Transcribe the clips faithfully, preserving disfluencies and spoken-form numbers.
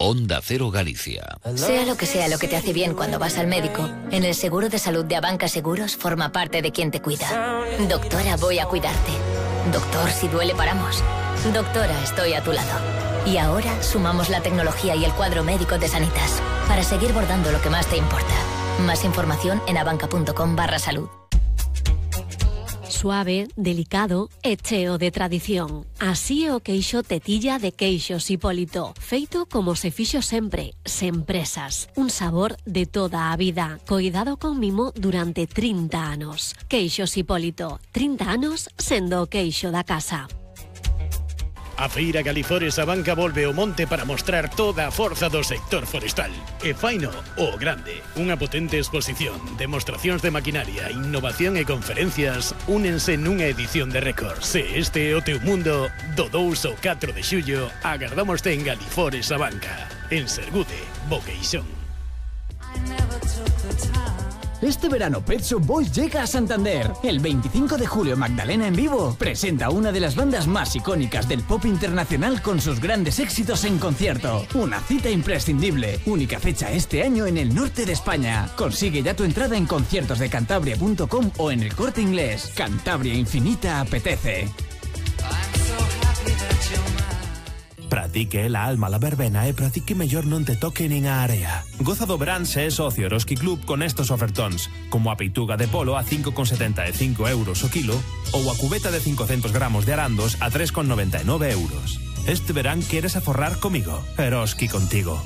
Onda Cero Galicia. Sea lo que sea lo que te hace bien cuando vas al médico, en el seguro de salud de Abanca Seguros forma parte de quien te cuida. Doctora, voy a cuidarte. Doctor, si duele paramos. Doctora, estoy a tu lado. Y ahora sumamos la tecnología y el cuadro médico de Sanitas para seguir bordando lo que más te importa. Más información en abanca.com barra salud. Suave, delicado e cheo de tradición. Así é o queixo tetilla de Queixos Hipólito, feito como se fixo sempre, sen presas. Un sabor de toda a vida, coidado con mimo durante trinta anos. Queixos Hipólito, trinta anos sendo o queixo da casa. A Feira Galifores Abanca volve ao monte para mostrar toda a forza do sector forestal. E faino o grande. Unha potente exposición, demostracións de maquinaria, innovación e conferencias únense nunha edición de récord. Se este é o teu mundo, do dous ao catro de xullo, agardámoste en Galifores Abanca. En Sergude, Boqueixón. Este verano Pet Shop Boys llega a Santander. El veinticinco de julio Magdalena en vivo presenta una de las bandas más icónicas del pop internacional con sus grandes éxitos en concierto. Una cita imprescindible. Única fecha este año en el norte de España. Consigue ya tu entrada en conciertos de cantabria punto com o en el Corte Inglés. Cantabria Infinita apetece. Pratique la alma la verbena e pratique mellor non te toque nin a area. Goza do verán se é socio Eroski Club con estos ofertóns, como a peituga de polo a cinco con setenta e cinco euros o kilo ou a cubeta de cincocentos gramos de arandos a tres con noventa e nove euros. Este verán queres aforrar comigo. Eroski contigo.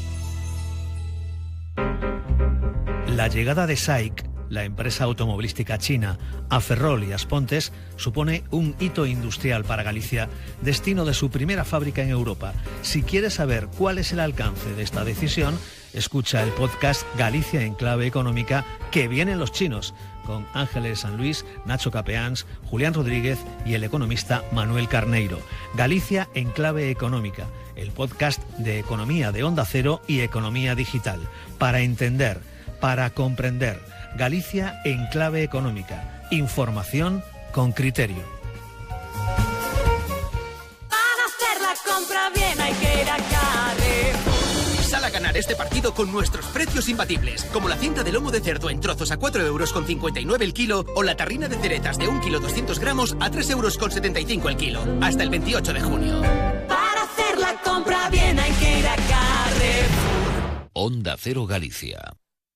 La llegada de S A I C, la empresa automovilística china, a Ferrol y Aspontes, supone un hito industrial para Galicia, destino de su primera fábrica en Europa. Si quieres saber cuál es el alcance de esta decisión, escucha el podcast Galicia en clave económica, que vienen los chinos, con Ángeles San Luis, Nacho Capeáns, Julián Rodríguez y el economista Manuel Carneiro. Galicia en clave económica, el podcast de economía de Onda Cero y economía digital. Para entender, para comprender. Galicia en clave económica. Información con criterio. Para hacer la compra bien hay que ir a Carrefour. Sal a ganar este partido con nuestros precios imbatibles, como la cinta de lomo de cerdo en trozos a cuatro euros con cincuenta y nueve el kilo o la tarrina de ceretas de un kilo doscientos gramos a tres euros con setenta y cinco el kilo. Hasta el veintiocho de junio. Para hacer la compra bien hay que ir a Carrefour. Onda Cero Galicia.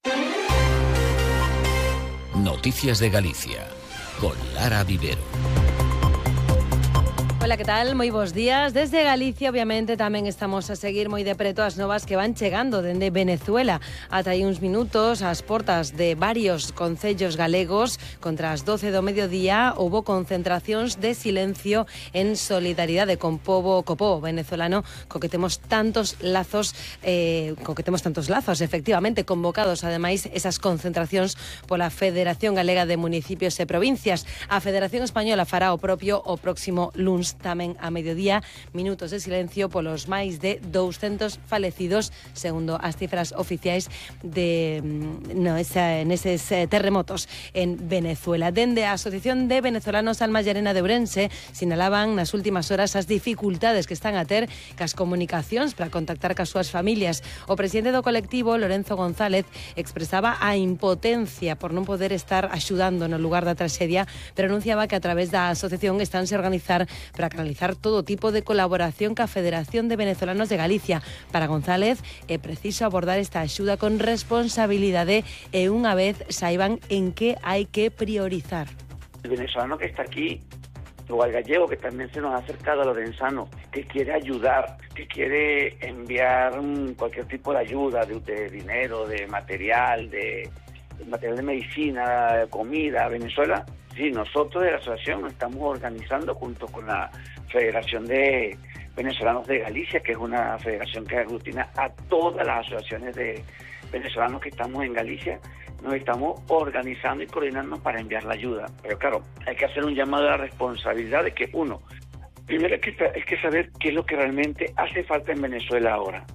Noticias de Galicia, con Lara Vivero. Hola, que tal? Moi bons días. Desde Galicia, obviamente, tamén estamos a seguir moi de preto as novas que van chegando dende Venezuela. Ata aí uns minutos, ás portas de varios concellos galegos, contra as doce do mediodía, houbo concentracións de silencio en solidaridade con pobo, co pobo venezolano, co que temos tantos lazos, eh, co que temos tantos lazos, efectivamente, convocados, ademais, esas concentracións pola Federación Galega de Municipios e Provincias. A Federación Española fará o propio o próximo luns tamén a mediodía, minutos de silencio polos máis de douscentos falecidos, segundo as cifras oficiais de no, esa, neses terremotos en Venezuela. Dende a Asociación de Venezolanos Alma Llarena de Ourense sinalaban nas últimas horas as dificultades que están a ter cas comunicacións para contactar cas súas familias. O presidente do colectivo, Lorenzo González, expresaba a impotencia por non poder estar axudando no lugar da traxedia, pero anunciaba que a través da asociación estánse a organizar para canalizar todo tipo de colaboración ca Federación de Venezolanos de Galicia. Para González é preciso abordar esta axuda con responsabilidade e unha vez saiban en que hai que priorizar. El venezolano que está aquí, o al gallego que también se nos ha acercado, a lorenzano, que quiere ayudar, que quiere enviar cualquier tipo de ayuda, de, de dinero, de material, de, de material de medicina, de comida a Venezuela. Sí, nosotros de la asociación nos estamos organizando junto con la Federación de Venezolanos de Galicia, que es una federación que aglutina a todas las asociaciones de venezolanos que estamos en Galicia. Nos estamos organizando y coordinando para enviar la ayuda. Pero claro, hay que hacer un llamado a la responsabilidad de que uno, primero hay que, hay que saber qué es lo que realmente hace falta en Venezuela ahora.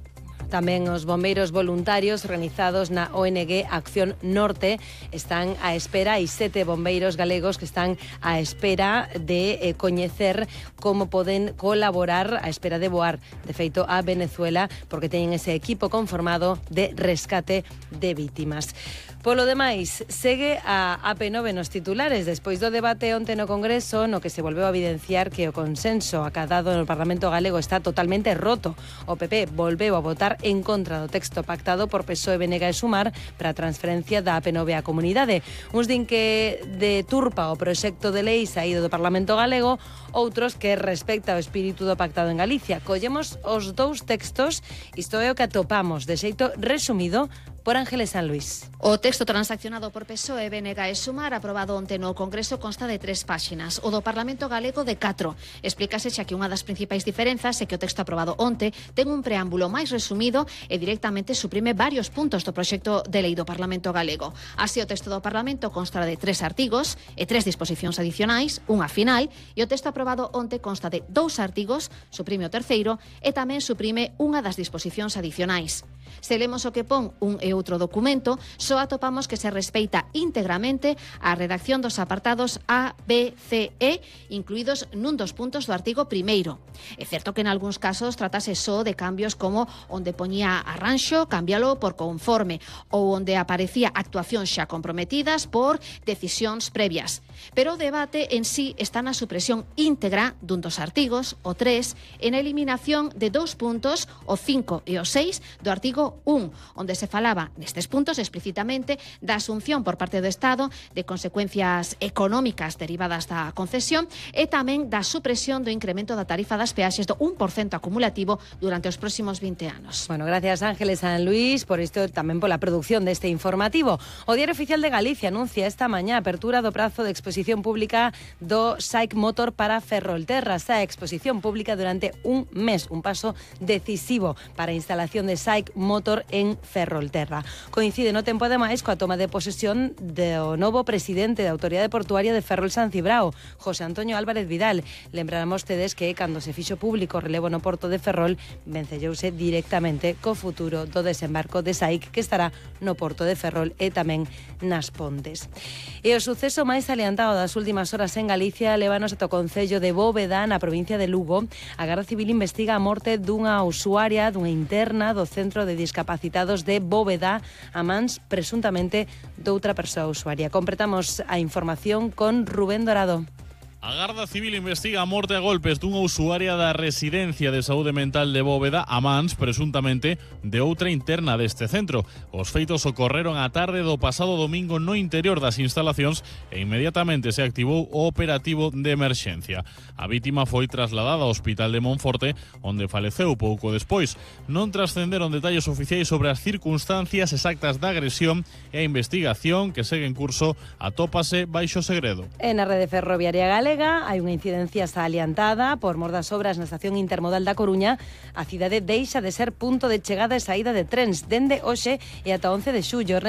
Tamén os bombeiros voluntarios organizados na O N G Acción Norte están á espera, e sete bombeiros galegos que están á espera de eh, coñecer como poden colaborar á espera de voar, de feito, a Venezuela, porque teñen ese equipo conformado de rescate de vítimas. Polo demais, segue a A P nove nos titulares despois do debate onte no Congreso, no que se volveu a evidenciar que o consenso acadado no Parlamento galego está totalmente roto. O P P volveu a votar en contra do texto pactado por P S O E, B N G e Sumar para a transferencia da A P nove á comunidade. Uns din que deturpa o proxecto de lei saído do Parlamento galego, outros que respecta o espírito do pactado en Galicia. Collemos os dous textos, isto é o que atopamos de xeito resumido por Ángeles San Luis. O texto transaccionado por P S O E, B N G e Sumar, aprobado onte no Congreso, consta de tres páxinas. O do Parlamento galego de catro. Explícase xa que unha das principais diferenzas é que o texto aprobado onte ten un preámbulo máis resumido e directamente suprime varios puntos do proxecto de lei do Parlamento galego. Así, o texto do Parlamento consta de tres artigos e tres disposicións adicionais, unha final, e o texto aprobado onte consta de dous artigos, suprime o terceiro, e tamén suprime unha das disposicións adicionais. Se lemos o que pon un e outro documento, só atopamos que se respeita íntegramente a redacción dos apartados A, B, C, E, incluídos nun dos puntos do artigo primeiro. É certo que en algúns casos tratase só de cambios como onde poñía arranxo, cámbialo por conforme, ou onde aparecía actuacións xa comprometidas por decisións previas. Pero o debate en sí está na supresión íntegra dun dos artigos, o tres, en a eliminación de dous puntos, o cinco e o seis, do artigo un, onde se falaba nestes puntos explicitamente da asunción por parte do Estado de consecuencias económicas derivadas da concesión e tamén da supresión do incremento da tarifa das peaxes do un por cento acumulativo durante os próximos vinte anos. Bueno, gracias Ángeles San Luis por isto, tamén pola produción deste informativo. O Diario Oficial de Galicia anuncia esta mañá a apertura do prazo de exposición pública do S A I C Motor para Ferrolterra. Esta exposición pública durante un mes, un paso decisivo para a instalación de S A I C Motor en Ferrolterra. Coincide no tempo ademais coa toma de posesión do novo presidente da Autoridade Portuaria de Ferrol San Cibrao, José Antonio Álvarez Vidal. Lembramos tedes que cando se fixo público o relevo no porto de Ferrol, vencellouse directamente co futuro do desembarco de S A I C que estará no porto de Ferrol e tamén nas Pontes. E o suceso máis aliantado das últimas horas en Galicia levanos ata o concello de Bóveda, na provincia de Lugo. A Garda Civil investiga a morte dunha usuaria, dunha interna do Centro de Discapacitados de Bóveda, a mans presuntamente doutra persoa usuaria. Completamos a información con Rubén Dorado. A Garda Civil investiga a morte a golpes dunha usuaria da Residencia de Saúde Mental de Bóveda a mans, presuntamente, de outra interna deste centro. Os feitos ocorreron a tarde do pasado domingo no interior das instalacións e inmediatamente se activou o operativo de emerxencia. A vítima foi trasladada ao Hospital de Monforte, onde faleceu pouco despois. Non trascenderon detalles oficiais sobre as circunstancias exactas da agresión e a investigación que segue en curso atópase baixo segredo. En a rede ferroviaria galega hai unha incidencia salientada por mor das obras na estación intermodal da Coruña. A cidade deixa de ser punto de chegada e saída de trens dende hoxe e ata once de xullo.